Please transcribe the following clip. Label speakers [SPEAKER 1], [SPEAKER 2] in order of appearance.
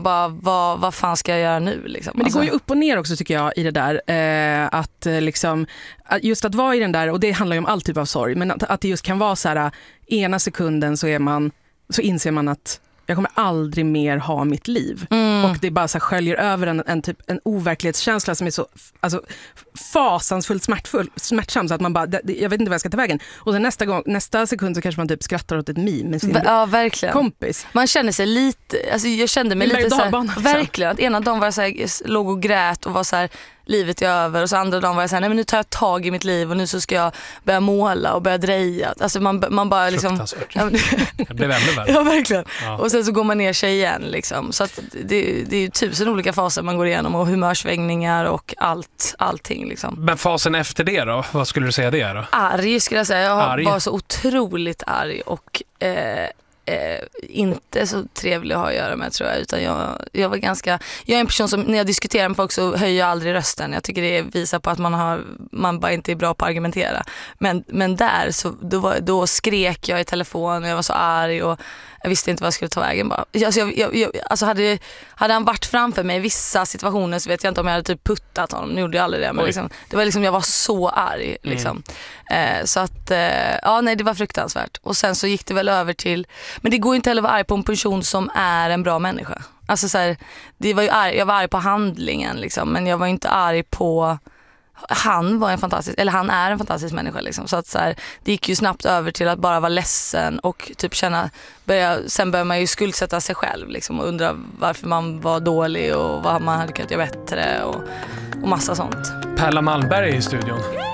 [SPEAKER 1] bara, vad fan ska jag göra nu liksom?
[SPEAKER 2] Men det går ju upp och ner också tycker jag i det där, att liksom, just att vara i den där, och det handlar ju om all typ av sorg, men att det just kan vara så här, ena sekunden så inser man att jag kommer aldrig mer ha mitt liv. Och det bara så här sköljer över en overklighetskänsla som är så fasansfullt smärtsam så att man bara, jag vet inte vad jag ska ta vägen. Och sen nästa sekund så kanske man typ skrattar åt ett meme med sin
[SPEAKER 1] verkligen.
[SPEAKER 2] kompis.
[SPEAKER 1] Man känner sig lite, alltså jag kände mig lite så här, verkligen, att ena dagen var jag så här, låg och grät och var så här, livet är över, och så andra dagen var jag så här, nej men nu tar jag tag i mitt liv och nu så ska jag börja måla och börja dreja. Alltså man bara liksom
[SPEAKER 3] det blev ännu värre.
[SPEAKER 1] Ja, verkligen. Ja. Och sen så går man ner sig igen liksom. Så att det är ju 1000 olika faser man går igenom, och humörsvängningar och allting liksom.
[SPEAKER 3] Men fasen efter det då? Vad skulle du säga det är då?
[SPEAKER 1] Arg skulle jag säga. Jag var så otroligt arg och inte så trevlig att ha att göra med, tror jag, utan jag var jag är en person som, när jag diskuterar med folk så höjer jag aldrig rösten. Jag tycker det visar på att man bara inte är bra på att argumentera. Men där så då skrek jag i telefon och jag var så arg och jag visste inte vad jag skulle ta vägen bara. Alltså hade han varit framför mig i vissa situationer så vet jag inte om jag hade typ puttat honom. Nu gjorde jag aldrig det, men liksom, det var liksom, jag var så arg liksom. Så att det var fruktansvärt. Och sen så gick det väl över till, men det går inte heller att vara arg på en person som är en bra människa. Alltså så här, jag var arg på handlingen liksom, men jag var inte arg på, han är en fantastisk människa liksom. Så att så här, det gick ju snabbt över till att bara vara ledsen och typ sen börjar man ju skuldsätta sig själv liksom, och undra varför man var dålig och vad man hade kunnat göra bättre och massa sånt.
[SPEAKER 3] Perla Malmberg är i studion.